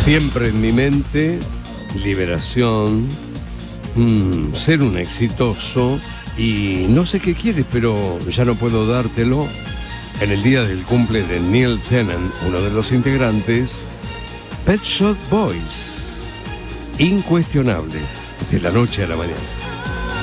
Siempre en mi mente, Liberación, ser un exitoso y no sé qué quieres, pero ya no puedo dártelo. En el día del cumple de Neil Tennant, uno de los integrantes, Pet Shop Boys, incuestionables, de la noche a la mañana.